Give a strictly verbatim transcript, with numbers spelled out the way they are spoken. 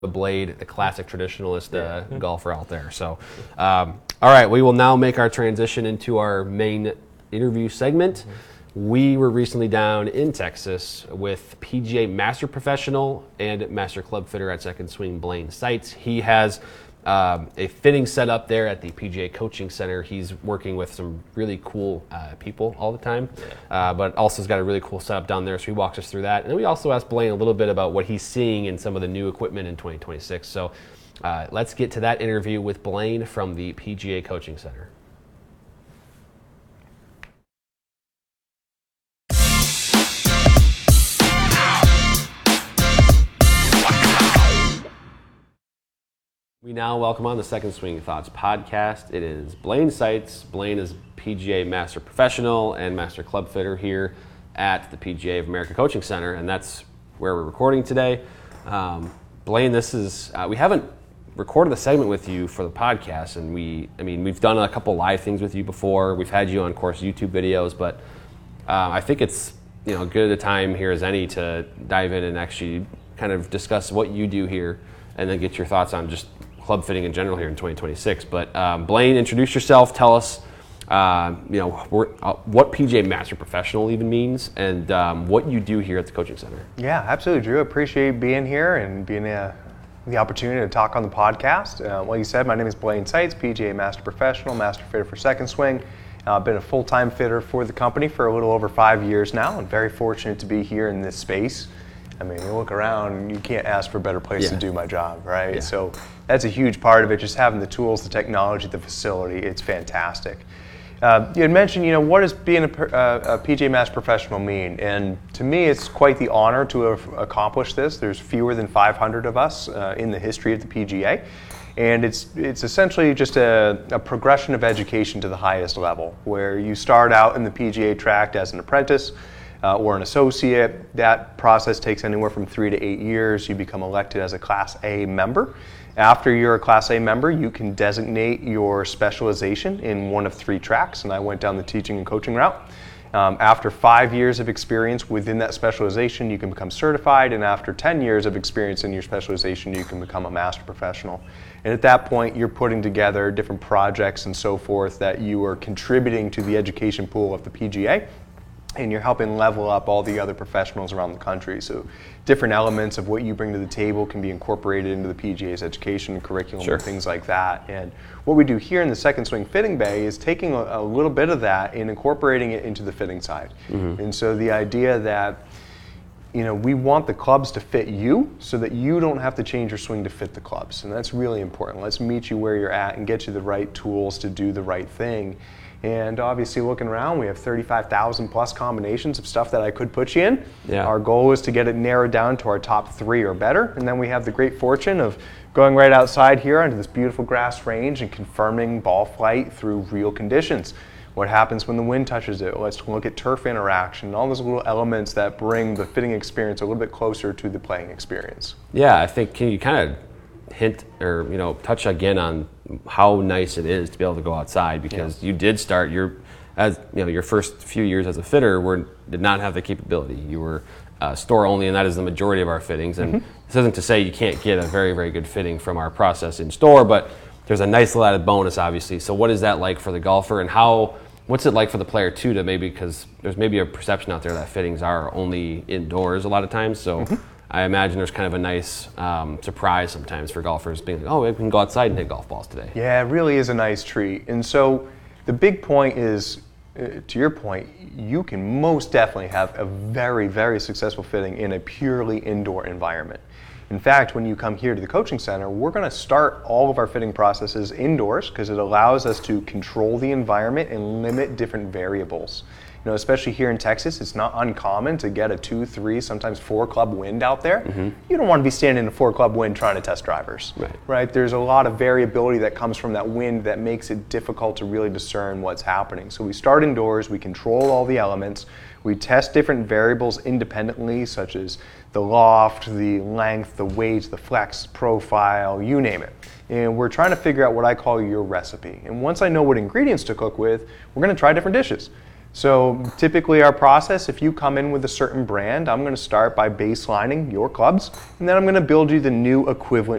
the blade, the classic traditionalist uh, yeah. golfer out there. So, um, all right, we will now make our transition into our main interview segment. Mm-hmm. We were recently down in Texas with P G A Master Professional and Master Club Fitter at Second Swing, Blaine Seitz. He has um, a fitting set up there at the P G A Coaching Center. He's working with some really cool uh, people all the time, yeah. uh, but also has got a really cool setup down there, so he walks us through that. And then we also asked Blaine a little bit about what he's seeing in some of the new equipment in twenty twenty-six. So uh, let's get to that interview with Blaine from the P G A Coaching Center. We now welcome on the Second Swing Thoughts podcast. It is Blaine Seitz. Blaine is P G A Master Professional and Master Club Fitter here at the P G A of America Coaching Center, and that's where we're recording today. Um, Blaine, this is uh, we haven't recorded a segment with you for the podcast, and we, I mean, we've done a couple live things with you before. We've had you on, of course, YouTube videos, but uh, I think it's you know good a time here as any to dive in and actually kind of discuss what you do here, and then get your thoughts on just club fitting in general here in twenty twenty-six. But um, Blaine, introduce yourself. Tell us, uh, you know, we're, uh, what P G A Master Professional even means, and um, what you do here at the Coaching Center. Yeah, absolutely, Drew. Appreciate being here and being uh, the opportunity to talk on the podcast. Uh, like you said, my name is Blaine Seitz, P G A Master Professional, Master Fitter for Second Swing. Uh, I've been a full-time fitter for the company for a little over five years now, and very fortunate to be here in this space. I mean, you look around, you can't ask for a better place yeah. to do my job, right? Yeah. So that's a huge part of it, just having the tools, the technology, the facility. It's fantastic. Uh, you had mentioned, you know, what does being a, uh, a P G A Master Professional mean? And to me, it's quite the honor to have accomplished this. There's fewer than five hundred of us uh, in the history of the P G A. And it's it's essentially just a, a progression of education to the highest level, where you start out in the P G A track as an apprentice, Uh, or an associate. That process takes anywhere from three to eight years. You become elected as a Class A member. After you're a Class A member, you can designate your specialization in one of three tracks, and I went down the teaching and coaching route. Um, after five years of experience within that specialization, you can become certified, and after ten years of experience in your specialization, you can become a Master Professional. And at that point, you're putting together different projects and so forth that you are contributing to the education pool of the P G A, and you're helping level up all the other professionals around the country. So different elements of what you bring to the table can be incorporated into the P G A's education curriculum sure. and things like that. And what we do here in the Second Swing Fitting Bay is taking a, a little bit of that and incorporating it into the fitting side. Mm-hmm. And so the idea that you know, we want the clubs to fit you so that you don't have to change your swing to fit the clubs. And that's really important. Let's meet you where you're at and get you the right tools to do the right thing. And obviously, looking around, we have thirty-five thousand plus combinations of stuff that I could put you in. Yeah. Our goal is to get it narrowed down to our top three or better. And then we have the great fortune of going right outside here onto this beautiful grass range and confirming ball flight through real conditions. What happens when the wind touches it? Let's look at turf interaction, all those little elements that bring the fitting experience a little bit closer to the playing experience. Yeah, I think, can you kind of hint or, you know, touch again on how nice it is to be able to go outside, because yeah. you did start your, as you know, your first few years as a fitter were did not have the capability. You were uh, store only, and that is the majority of our fittings. And mm-hmm. this isn't to say you can't get a very, very good fitting from our process in store, but there's a nice little added bonus, obviously. So what is that like for the golfer, and how, what's it like for the player too, to maybe, because there's maybe a perception out there that fittings are only indoors a lot of times. So mm-hmm. I imagine there's kind of a nice um, surprise sometimes for golfers being like, oh, we can go outside and hit golf balls today. Yeah, it really is a nice treat. And so the big point is, uh, to your point, you can most definitely have a very, very successful fitting in a purely indoor environment. In fact, when you come here to the coaching center, we're going to start all of our fitting processes indoors because it allows us to control the environment and limit different variables. You know, especially here in Texas, it's not uncommon to get a two, three, sometimes four club wind out there. Mm-hmm. You don't want to be standing in a four club wind trying to test drivers, right. right? There's a lot of variability that comes from that wind that makes it difficult to really discern what's happening. So we start indoors, we control all the elements, we test different variables independently, such as the loft, the length, the weight, the flex profile, you name it. And we're trying to figure out what I call your recipe. And once I know what ingredients to cook with, we're going to try different dishes. So typically our process, if you come in with a certain brand, I'm going to start by baselining your clubs, and then I'm going to build you the new equivalent